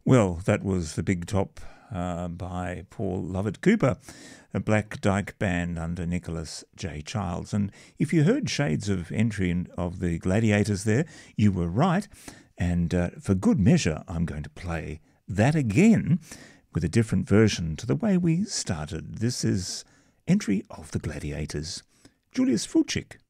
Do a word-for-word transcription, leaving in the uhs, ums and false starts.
Well, that was The Big Top uh, by Paul Lovett Cooper, a Black Dyke band under Nicholas J. Childs. And if you heard shades of entry in, of the Gladiators there, you were right. And uh, for good measure, I'm going to play that again with a different version to the way we started. This is Entry of the Gladiators. Julius Fulchik.